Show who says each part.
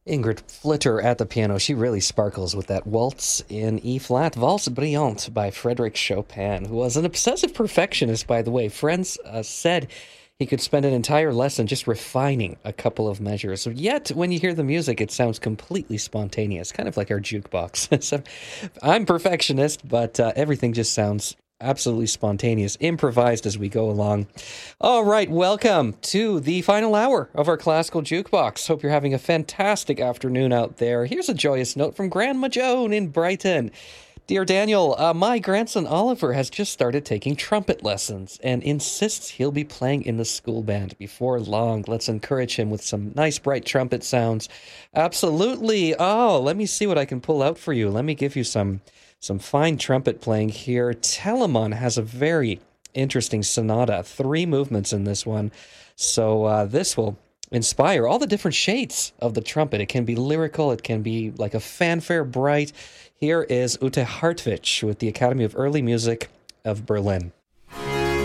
Speaker 1: Ingrid Flitter at the piano. She really sparkles with that waltz in E flat, Valse Brillante by Frédéric Chopin, who was an obsessive perfectionist, by the way. Friends said he could spend an entire lesson just refining a couple of measures. Yet, when you hear the music, it sounds completely spontaneous, kind of like our jukebox. So, I'm perfectionist, but everything just sounds absolutely spontaneous, improvised as we go along. All right, welcome to the final hour of our classical jukebox. Hope you're having a fantastic afternoon out there. Here's a joyous note from Grandma Joan in Brighton. Dear Daniel, my grandson Oliver has just started taking trumpet lessons and insists he'll be playing in the school band before long. Let's encourage him with some nice, bright trumpet sounds. Absolutely. Oh, let me see what I can pull out for you. Let me give you some fine trumpet playing here. Telemann has a very interesting sonata, three movements in this one. So this will inspire all the different shades of the trumpet. It can be lyrical, it can be like a fanfare bright. Here is Ute Hartwich with the Academy of Early Music of Berlin.